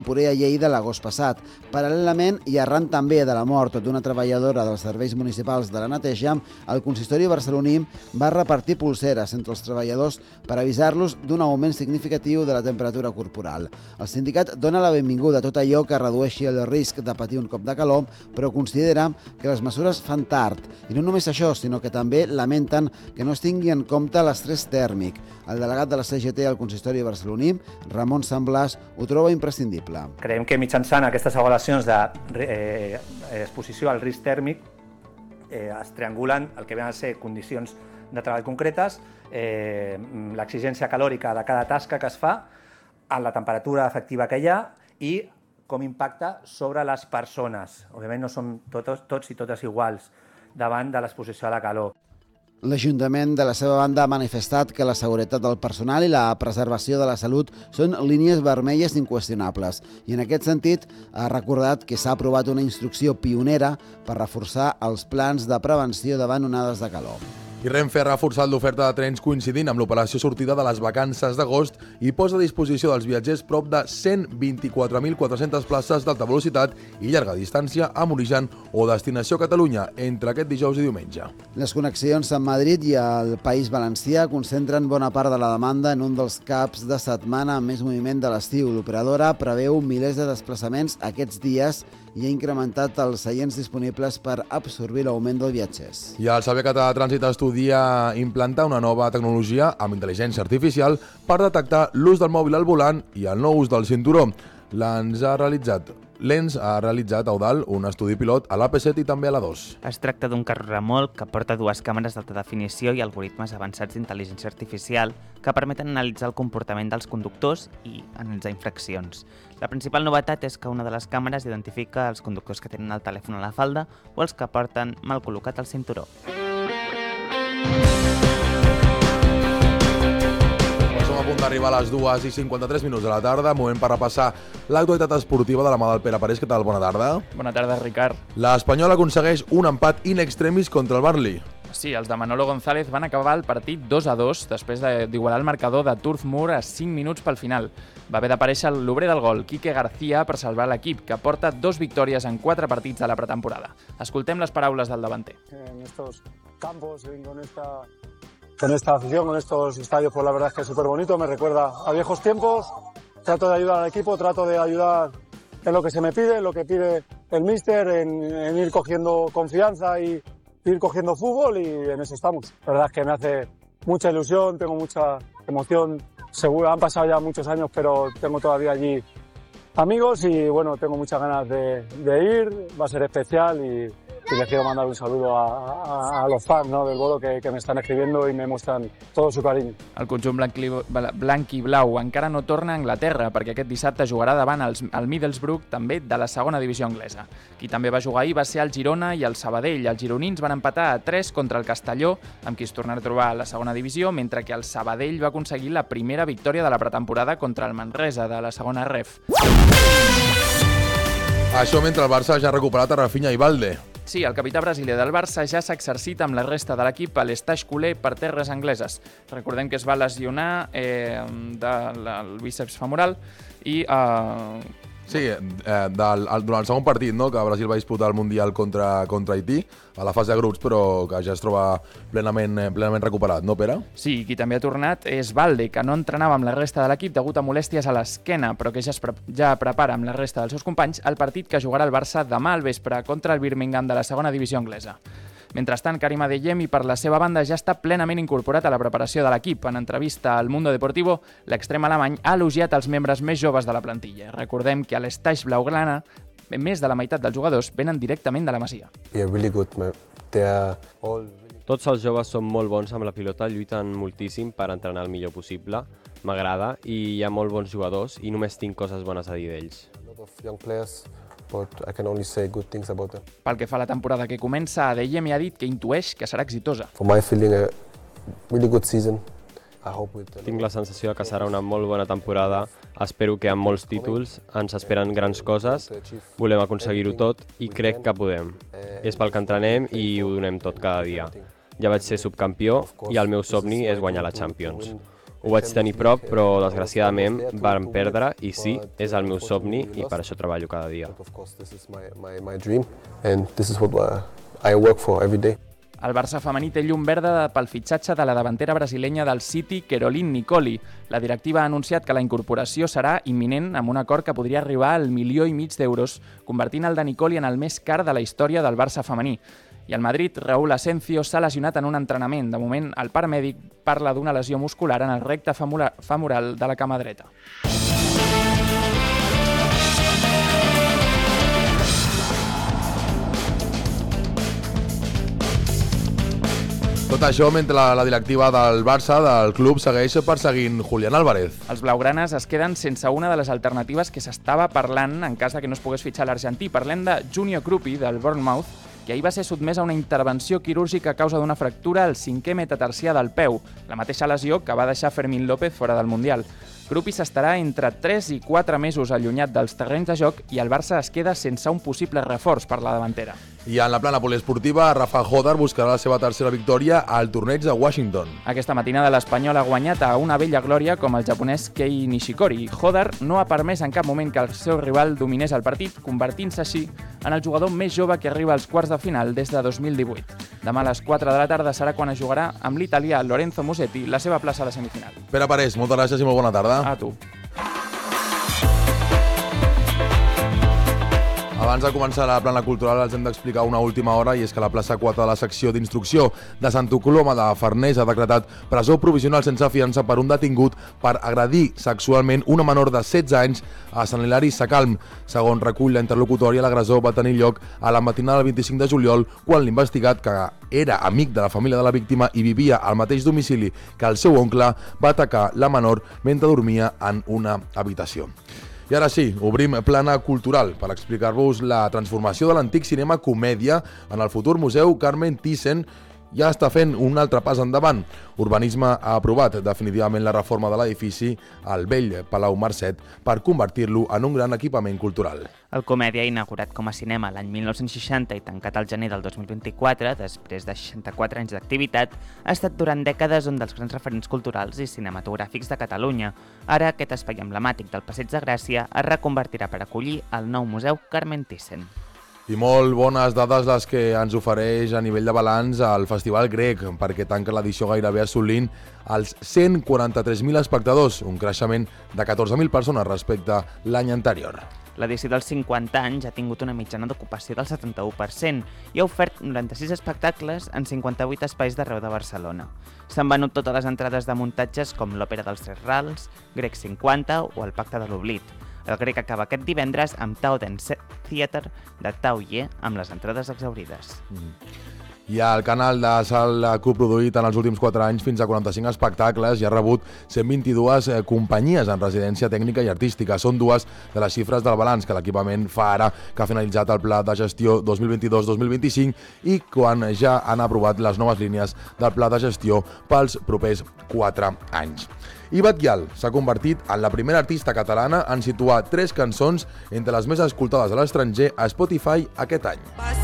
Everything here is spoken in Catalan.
Puré a Lleida l'agost passat. Paral·lelament i arran també de la mort d'una treballadora dels serveis municipals de la neteja, el consistori barceloní va repartir pulseres entre els treballadors per avisar-los d'un augment significatiu de la temperatura corporal. El sindicat dona la benvinguda a tot allò que redueixi el risc de patir un cop de calor, però considera que les mesures fan tard. I no només això, sinó que també lamenten que no es tingui en compte l'estrès tèrmic. El delegat de la CGT al consistori barceloní, Ramon Samblàs, ho troba imprescindible. Creiem que mitjançant aquestes avaluacions d'exposició al risc tèrmic es triangulen el que venen a ser condicions de treball concretes, l'exigència calòrica de cada tasca que es fa, la temperatura efectiva que hi ha i com impacta sobre les persones. Òbviament no som tots i totes iguals davant de l'exposició a la calor. L'Ajuntament, de la seva banda, ha manifestat que la seguretat del personal i la preservació de la salut són línies vermelles inqüestionables. I en aquest sentit ha recordat que s'ha aprovat una instrucció pionera per reforçar els plans de prevenció davant onades de calor. I Renfe ha reforçat l'oferta de trens coincidint amb l'operació sortida de les vacances d'agost i posa a disposició dels viatgers prop de 124.400 places d'alta velocitat i llarga distància amb origen o destinació a Catalunya entre aquest dijous i diumenge. Les connexions amb Madrid i el País Valencià concentren bona part de la demanda en un dels caps de setmana amb més moviment de l'estiu. L'operadora preveu milers de desplaçaments aquests dies i ha incrementat els seients disponibles per absorbir l'augment dels viatgers. I el Servei Català de Trànsit estudia implantar una nova tecnologia amb intel·ligència artificial per detectar l'ús del mòbil al volant i el no ús del cinturó. L'ENS ha realitzat a Eudald un estudi pilot a l'AP7 i també a l'A2. Es tracta d'un carro remolc que porta dues càmeres d'alta definició i algoritmes avançats d'intel·ligència artificial que permeten analitzar el comportament dels conductors i analitzar infraccions. La principal novetat és que una de les càmeres identifica els conductors que tenen el telèfon a la falda o els que porten mal col·locat el cinturó. Som a punt d'arribar a les 2:53 de la tarda, moment per repassar l'actualitat esportiva de la mà del Pere Parés. Què tal? Bona tarda. Bona tarda, Ricard. L'Espanyol aconsegueix un empat in extremis contra el Burnley. Sí, els de Manolo González van acabar el partit 2-2 després d'igualar el marcador de Turf Moor a 5 minuts pel final. Va haver d'aparèixer l'obrer del gol, Quique García, per salvar l'equip, que porta 2 victòries en 4 partits de la pretemporada. Escoltem les paraules del davanter. En estos campos, con esta afición, con estos estadios, pues la verdad es que es súper bonito, me recuerda a viejos tiempos. Trato de ayudar al equipo, trato de ayudar en lo que se me pide, en lo que pide el míster, en ir cogiendo confianza y ir cogiendo fútbol, y en eso estamos. La verdad es que me hace mucha ilusión, tengo mucha emoción. Seguro, han pasado ya muchos años, pero tengo todavía allí amigos y bueno, tengo muchas ganas de ir, va a ser especial y les quiero mandar un saludo a los fans, ¿no?, del Bolo que me están escribiendo i me muestran todo su cariño. El conjunt blanc i blau encara no torna a Anglaterra perquè aquest dissabte jugarà davant el Middlesbrough, també de la segona divisió anglesa. Qui també va jugar ahir va ser el Girona i el Sabadell. Els gironins van empatar a 3 contra el Castelló, amb qui es tornarà a trobar a la segona divisió, mentre que el Sabadell va aconseguir la primera victòria de la pretemporada contra el Manresa, de la segona ref. Això mentre el Barça ja ha recuperat a Rafinha i Valde. Sí, el capità brasiler del Barça ja s'ha exercit amb la resta de l'equip a l'Estade Culé per terres angleses. Recordem que es va lesionar del bíceps femoral i... Sí, durant el segon partit, no?, que Brasil va disputar el Mundial contra Haití, a la fase de grups, però que ja es troba plenament recuperat, no, Pere? Sí, qui també ha tornat és Valde, que no entrenava amb la resta de l'equip degut a molèsties a l'esquena, però que ja prepara amb la resta dels seus companys el partit que jugarà el Barça demà al vespre contra el Birmingham de la segona divisió anglesa. Mentrestant, Karim Adeyemi, per la seva banda, ja està plenament incorporat a la preparació de l'equip. En entrevista al Mundo Deportivo, l'extrem alemany ha elogiat els membres més joves de la plantilla. Recordem que a l'Estade Blaugrana, més de la meitat dels jugadors venen directament de la Masia. Tots els joves són molt bons amb la pilota, lluiten moltíssim per entrenar el millor possible. M'agrada i hi ha molt bons jugadors i només tinc coses bones a dir d'ells. But I can only say good things about them. Pel que fa a la temporada que comença, Adeyemi ha dit que intueix que serà exitosa. For my feeling, a really good season. Tinc la sensació que serà una molt bona temporada. Espero que amb molts títols ens esperen grans coses. Volem aconseguir-ho tot i crec que podem. És pel que entrenem i ho donem tot cada dia. Ja vaig ser subcampió i el meu somni és guanyar la Champions. Ho vaig tenir prop, però desgraciadament vam perdre i sí, és el meu somni i per això treballo cada dia. Of course, this is my dream, and this is what I work for every day. El Barça femení té llum verda pel fitxatge de la davantera brasilenya del City, Caroline Nicoli. La directiva ha anunciat que la incorporació serà imminent amb un acord que podria arribar al 1,5 milió d'euros, convertint el de Nicoli en el més car de la història del Barça femení. I al Madrid, Raúl Asensio s'ha lesionat en un entrenament. De moment, el part mèdic parla d'una lesió muscular en el recte femoral de la cama dreta. Tot això mentre la directiva del Barça, del club, segueix perseguint Julián Álvarez. Els blaugranes es queden sense una de les alternatives que s'estava parlant en cas que no es pogués fitxar l'argentí. Parlem de Junior Krupi, del Bournemouth, que ahir va ser sotmès a una intervenció quirúrgica a causa d'una fractura al 5è metatarsià del peu, la mateixa lesió que va deixar Fermín López fora del Mundial. Krupi s'estarà entre 3 i 4 mesos allunyat dels terrenys de joc i el Barça es queda sense un possible reforç per la davantera. I en la plana poliesportiva, Rafa Hodar buscarà la seva tercera victòria al torneig de Washington. Aquesta matinada l'Espanyol ha guanyat a una vella glòria com el japonès Kei Nishikori. Hodar no ha permès en cap moment que el seu rival dominés el partit, convertint-se així en el jugador més jove que arriba als quarts de final des de 2018. Demà a les 4 de la tarda serà quan es jugarà amb l'italià Lorenzo Musetti la seva plaça a la semifinal. Pere Parés, moltes gràcies i molt bona tarda. A tu. Abans de començar la plana cultural els hem d'explicar una última hora i és que la plaça 4 de la secció d'instrucció de Santa Coloma de Farners ha decretat presó provisional sense fiança per un detingut per agredir sexualment una menor de 16 anys a Sant Hilari Sacalm. Segons recull la interlocutòria, l'agressor va tenir lloc a la matinada del 25 de juliol quan l'investigat, que era amic de la família de la víctima i vivia al mateix domicili que el seu oncle, va atacar la menor mentre dormia en una habitació. I ara sí, obrim plana cultural per explicar-vos la transformació de l'antic cinema comèdia en el futur Museu Carmen Thyssen. Ja està fent un altre pas endavant. Urbanisme ha aprovat definitivament la reforma de l'edifici al vell Palau Marcet per convertir-lo en un gran equipament cultural. El Comèdia, inaugurat com a cinema l'any 1960 i tancat al gener del 2024, després de 64 anys d'activitat, ha estat durant dècades un dels grans referents culturals i cinematogràfics de Catalunya. Ara, aquest espai emblemàtic del Passeig de Gràcia es reconvertirà per acollir el nou Museu Carmen Thyssen. I molt bones dades les que ens ofereix a nivell de balanç el Festival Grec, perquè tanca l'edició gairebé assolint els 143.000 espectadors, un creixement de 14.000 persones respecte a l'any anterior. L'edició dels 50 anys ha tingut una mitjana d'ocupació del 71% i ha ofert 96 espectacles en 58 espais d'arreu de Barcelona. S'han venut totes les entrades de muntatges com l'Òpera dels Tres Rals, Grec 50 o el Pacte de l'Oblit. El Grec acaba aquest divendres amb Tao Dance Theatre de Tao Ye, amb les entrades exhaurides. I el canal de Sal ha coproduït en els últims 4 anys fins a 45 espectacles i ha rebut 122 companyies en residència tècnica i artística. Són dues de les xifres del balanç que l'equipament fa ara que ha finalitzat el pla de gestió 2022-2025 i quan ja han aprovat les noves línies del pla de gestió pels propers 4 anys. I Batguial s'ha convertit en la primera artista catalana en situar 3 cançons entre les més escoltades a l'estranger a Spotify aquest any.